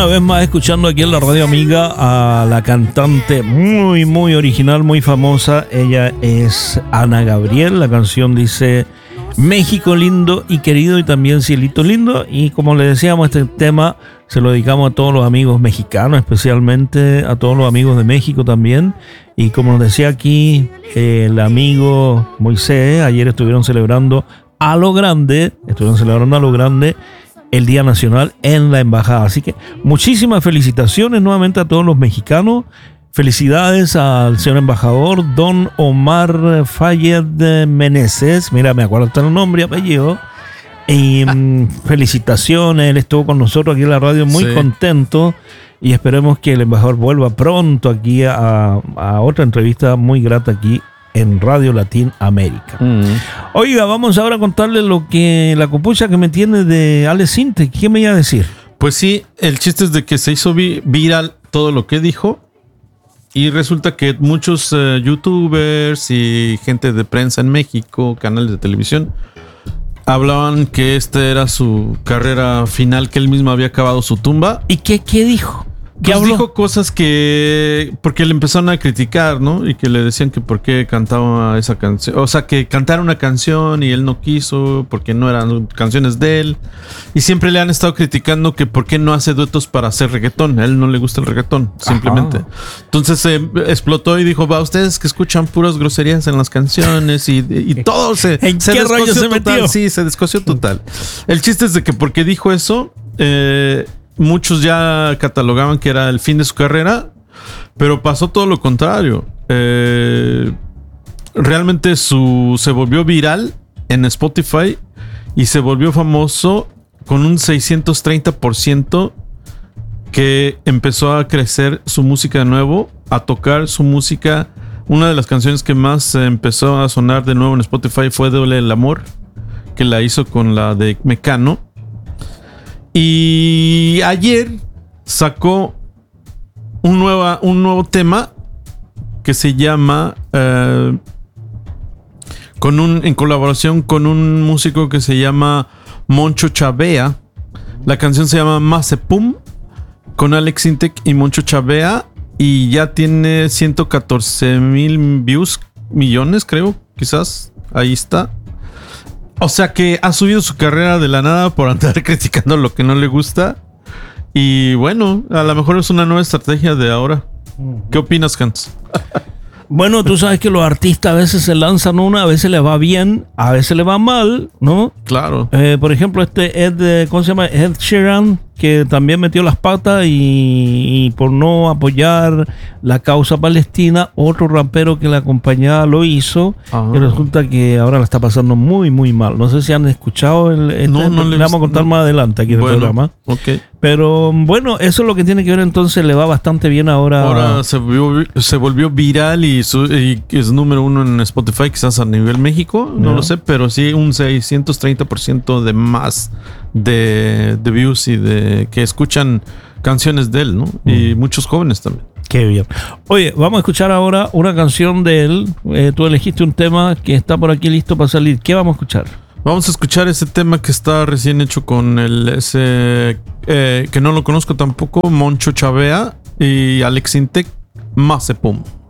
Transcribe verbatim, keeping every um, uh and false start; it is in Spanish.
una vez más escuchando aquí en la radio amiga a la cantante muy, muy original, muy famosa. Ella es Ana Gabriel. La canción dice México lindo y querido, y también Cielito lindo. Y como le decíamos, este tema se lo dedicamos a todos los amigos mexicanos, especialmente a todos los amigos de México también. Y como nos decía aquí eh, el amigo Moisés, ayer estuvieron celebrando a lo grande, estuvieron celebrando a lo grande el Día Nacional en la Embajada. Así que muchísimas felicitaciones nuevamente a todos los mexicanos. Felicidades al señor embajador Don Omar Fayed Meneses. Mira, me acuerdo hasta el nombre y apellido. Y mm, felicitaciones, él estuvo con nosotros aquí en la radio muy sí. contento. Y esperemos que el embajador vuelva pronto aquí a, a otra entrevista muy grata aquí en Radio Latin América. Mm. Oiga, vamos ahora a contarle lo que la copucha que me tiene de Alex Sintek. ¿Qué me iba a decir? Pues sí, el chiste es de que se hizo vi- viral todo lo que dijo, y resulta que muchos uh, youtubers y gente de prensa en México, canales de televisión, hablaban que esta era su carrera final, que él mismo había acabado su tumba. ¿Y qué, qué dijo? Pues dijo cosas que... Porque le empezaron a criticar, ¿no? Y que le decían que por qué cantaba esa canción. O sea, que cantara una canción y él no quiso porque no eran canciones de él. Y siempre le han estado criticando que por qué no hace duetos para hacer reggaetón. A él no le gusta el reggaetón, simplemente. Ajá. Entonces eh, explotó y dijo, va, ustedes que escuchan puras groserías en las canciones y, y todo se... ¿En se qué rollo se total. metió? Sí, se descoció total. El chiste es de que porque dijo eso... Eh, muchos ya catalogaban que era el fin de su carrera, pero pasó todo lo contrario. Eh, realmente su, se volvió viral en Spotify y se volvió famoso con un seiscientos treinta por ciento, que empezó a crecer su música de nuevo, a tocar su música. Una de las canciones que más empezó a sonar de nuevo en Spotify fue Duele el Amor, que la hizo con la de Mecano. Y ayer sacó un, nueva, un nuevo tema que se llama uh, con un, en colaboración con un músico que se llama Moncho Chavea. La canción se llama Mazepum, con Alex Sintek y Moncho Chavea, y ya tiene ciento catorce mil views, millones creo, quizás, ahí está. O sea que ha subido su carrera de la nada por andar criticando lo que no le gusta. Y bueno, a lo mejor es una nueva estrategia de ahora. ¿Qué opinas, Hans? Bueno, tú sabes que los artistas a veces se lanzan una, a veces les va bien, a veces les va mal, ¿no? Claro. Eh, por ejemplo, este Ed, ¿cómo se llama? Ed Sheeran, que también metió las patas y, y por no apoyar la causa palestina, otro rapero que la acompañaba lo hizo. Ajá. Y resulta que ahora la está pasando muy, muy mal. No sé si han escuchado el... Este, no, no le le vamos a contar no. más adelante aquí en bueno, el programa. Ok. Pero bueno, eso es lo que tiene que ver, entonces le va bastante bien ahora. Ahora se volvió, se volvió viral y, su, y es número uno en Spotify, quizás a nivel México, no, no lo sé, pero sí un seiscientos treinta por ciento de más de, de views y de que escuchan canciones de él, ¿no? Mm. Y muchos jóvenes también. Qué bien. Oye, vamos a escuchar ahora una canción de él. Eh, tú elegiste un tema que está por aquí listo para salir. ¿Qué vamos a escuchar? Vamos a escuchar ese tema que está recién hecho con el ese eh, que no lo conozco tampoco, Moncho Chavea y Alex Sintek, Mazepum.